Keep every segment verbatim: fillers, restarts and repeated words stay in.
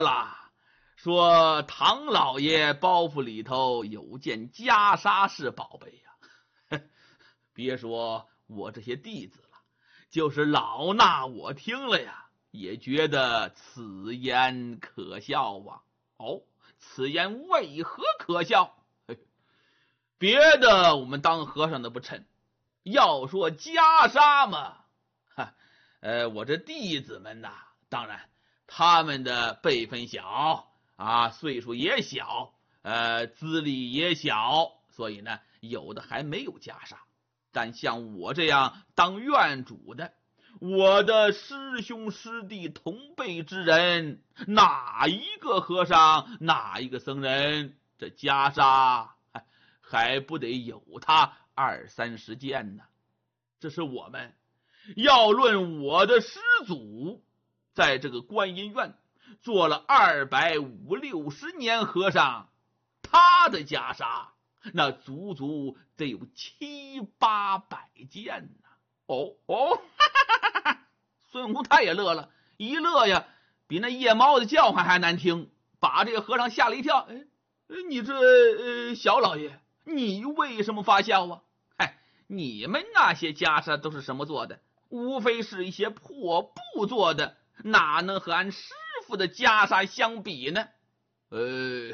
啦，说唐老爷包袱里头有件袈裟是宝贝呀。别说我这些弟子了，就是老衲我听了呀，也觉得此言可笑啊。哦，此言为何可笑？别的我们当和尚的不趁，要说袈裟嘛，哈，呃，我这弟子们呐，当然他们的辈分小啊，岁数也小，呃，资历也小，所以呢，有的还没有袈裟。但像我这样当院主的，我的师兄师弟同辈之人，哪一个和尚，哪一个僧人，这袈裟还不得有他二三十件呢？这是我们要论我的师祖，在这个观音院做了二百五六十年和尚，他的袈裟那足足得有七八百件呢。哦哦，哈哈哈！孙悟空他也乐了，一乐呀，比那夜猫的叫唤还难听，把这个和尚吓了一跳。哎，你这呃小老爷，你为什么发笑啊？嗨，你们那些袈裟都是什么做的？无非是一些破布做的，哪能和俺师傅的袈裟相比呢？呃，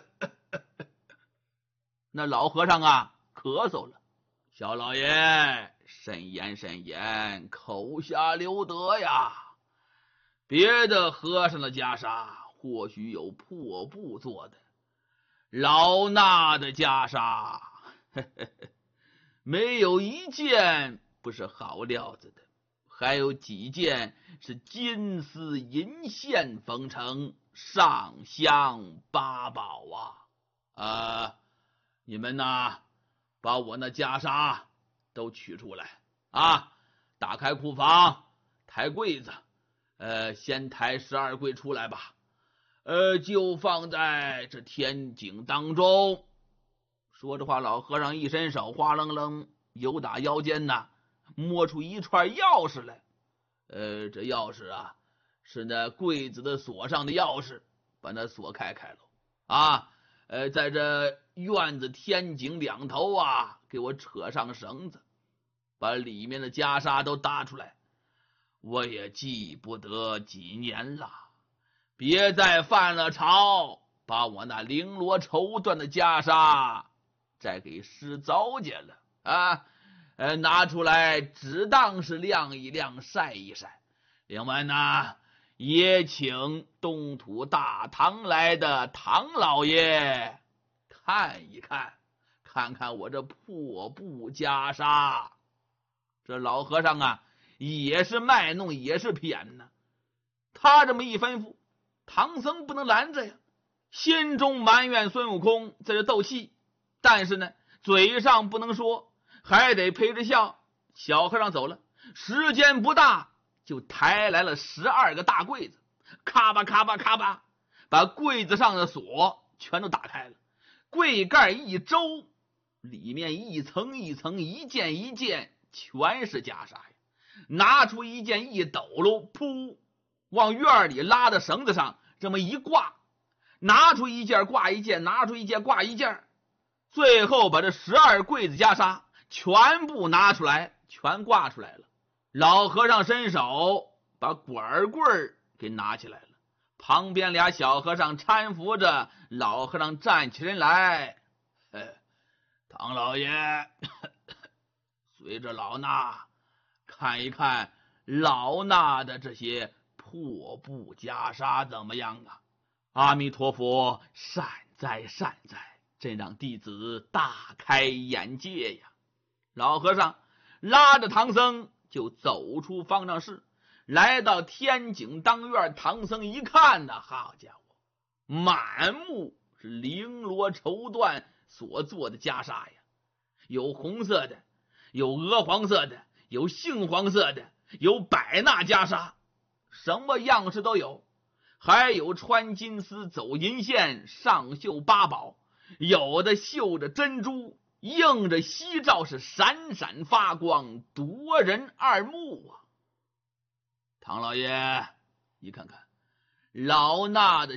那老和尚啊，咳嗽了。小老爷，慎言慎言，口下留德呀。别的和尚的袈裟或许有破布做的，老衲的袈裟呵呵没有一件不是好料子的，还有几件是金丝银线缝成，上香八宝啊！啊，你们呐，把我那袈裟都取出来啊！打开库房，抬柜子，呃，先抬十二柜出来吧。呃，就放在这天井当中。说着话，老和尚一伸手，哗楞楞，由打腰间呐，摸出一串钥匙来。呃，这钥匙啊，是那柜子的锁上的钥匙，把那锁开开了啊。呃，在这院子天井两头啊，给我扯上绳子，把里面的袈裟都搭出来。我也记不得几年了，别再犯了朝，把我那绫罗绸缎的袈裟再给施糟践了啊！呃，拿出来只当是晾一晾，晒一晒。另外呢，也请东土大唐来的唐老爷看一看，看看我这破布袈裟。这老和尚啊，也是卖弄，也是骗呢。他这么一吩咐，唐僧不能拦着呀，心中埋怨孙悟空在这斗气，但是呢，嘴上不能说，还得陪着笑。小和尚走了，时间不大，就抬来了十二个大柜子，咔吧咔吧咔吧，把柜子上的锁全都打开了。柜盖一周，里面一层一层，一件一件，全是袈裟呀。拿出一件一抖搂，噗，往院里拉的绳子上这么一挂，拿出一件挂一件，拿出一件挂一件，最后把这十二柜子袈裟全部拿出来，全挂出来了。老和尚伸手把管棍给拿起来了，旁边俩小和尚搀扶着老和尚站起人来。哎，唐老爷，随着老衲看一看老衲的这些破布袈裟怎么样啊？阿弥陀佛，善哉善哉，真让弟子大开眼界呀！老和尚拉着唐僧就走出方丈室，来到天井当院。唐僧一看呢，好家伙，满目是绫罗绸缎所做的袈裟呀，有红色的，有鹅黄色的，有杏黄色的，有百纳袈裟，什么样式都有。还有穿金丝走银线，上绣八宝，有的绣着珍珠，映着夕照，是闪闪发光，夺人二目啊！唐老爷，你看看老衲的